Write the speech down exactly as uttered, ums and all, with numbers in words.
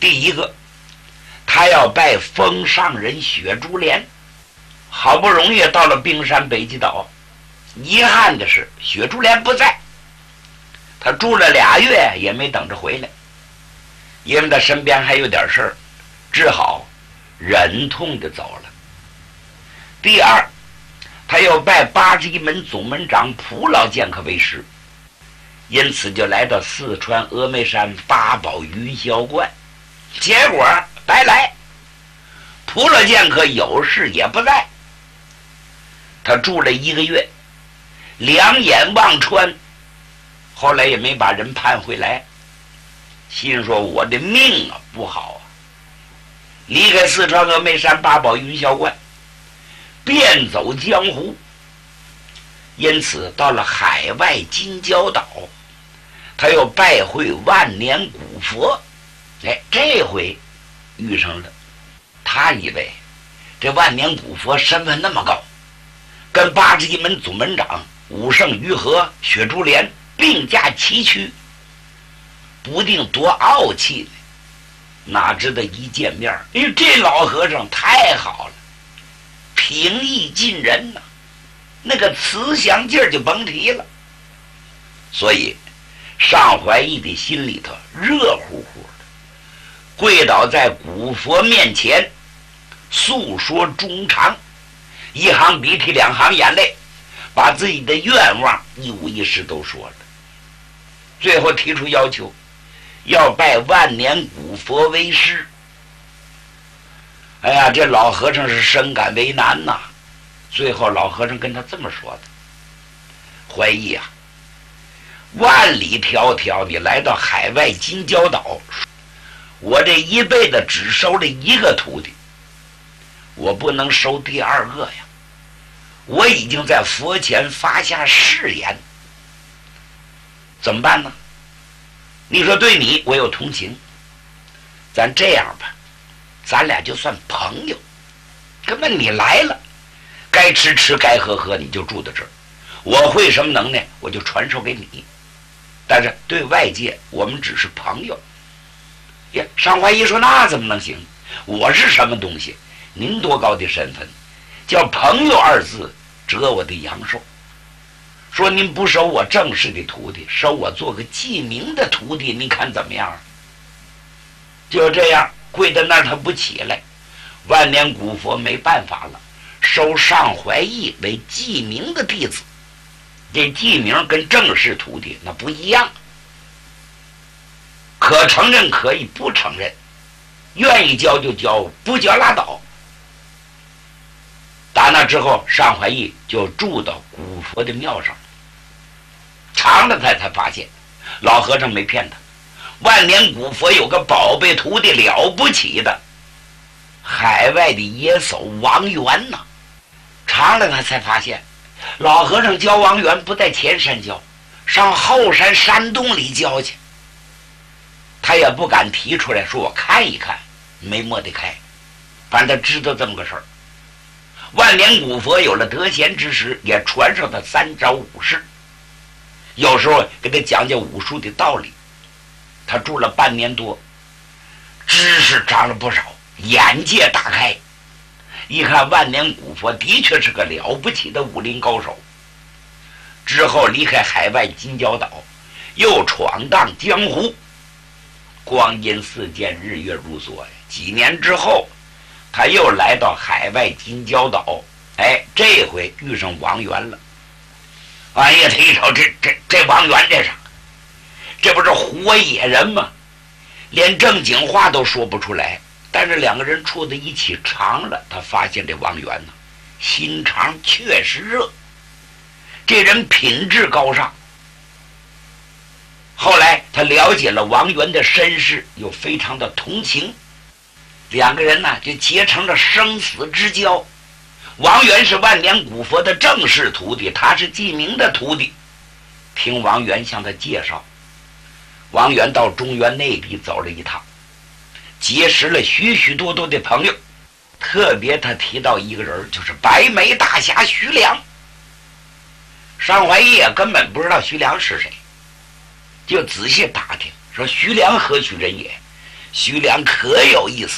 第一个，他要拜封上人薛竹连。好不容易到了冰山北极岛，遗憾的是薛竹连不在，他住了俩月也没等着回来，因为他身边还有点事儿，只好忍痛的走了。第二，他要拜八极门总门长蒲老剑客为师，因此就来到四川峨眉山八宝云霄观，结果白来，蒲老剑客有事也不在。他住了一个月，两眼望穿，后来也没把人盼回来，心说我的命啊不好啊，离开四川峨眉山八宝云霄观，遍走江湖，因此到了海外金角岛，他又拜会万年古佛。哎，这回遇上了，他以为这万年古佛身份那么高，跟八极门总门长武圣于和、薛竹连并驾齐驱，不定多傲气呢。哪知道一见面，哎呦，这老和尚太好了，平易近人呐、啊，那个慈祥劲儿就甭提了。所以尚怀义的心里头热乎乎的，跪倒在古佛面前，诉说衷肠，一行鼻涕两行眼泪，把自己的愿望一五一十都说了。最后提出要求，要拜万年古佛为师。哎呀，这老和尚是深感为难呐。最后老和尚跟他这么说的：怀义啊，万里迢迢你来到海外金角岛，我这一辈子只收了一个徒弟，我不能收第二个呀。我已经在佛前发下誓言，怎么办呢？你说对你我有同情，咱这样吧，咱俩就算朋友。根本你来了，该吃吃该喝喝，你就住在这儿，我会什么能耐我就传授给你，但是对外界我们只是朋友。呀，尚怀义说那怎么能行？我是什么东西？您多高的身份？叫朋友二字折我的阳寿。说您不收我正式的徒弟，收我做个记名的徒弟，您看怎么样？就这样跪在那儿他不起来，万年古佛没办法了，收尚怀义为记名的弟子。这记名跟正式徒弟那不一样，可承认可以不承认，愿意教就教，不教拉倒。打那之后，尚怀义就住到古佛的庙上，尝了他才发现老和尚没骗他，万年古佛有个宝贝徒弟了不起的，海外的野叟王元呐。尝了他才发现老和尚教王元不在前山教，上后山山洞里教去。他也不敢提出来说我看一看，没摸得开，反正他知道这么个事儿。万年古佛有了得闲之时，也传授他三招武士，有时候给他讲讲武术的道理。他住了半年多，知识长了不少，眼界大开，一看万年古佛的确是个了不起的武林高手。之后离开海外金角岛，又闯荡江湖，光阴似箭，日月如梭呀。几年之后，他又来到海外金角岛，哎，这回遇上王元了。哎呀，他一瞅，这这这王元这是，这不是活野人吗？连正经话都说不出来。但是两个人处在一起长了，他发现这王元呢，心肠确实热，这人品质高尚。后来他了解了王元的身世，又非常的同情，两个人呢就结成了生死之交。王元是万年古佛的正式徒弟，他是记名的徒弟。听王元向他介绍，王元到中原内地走了一趟，结识了许许多多的朋友，特别他提到一个人，就是白眉大侠徐良。尚怀义也根本不知道徐良是谁，就仔细打听，说徐良何许人也？ 徐良可有意思，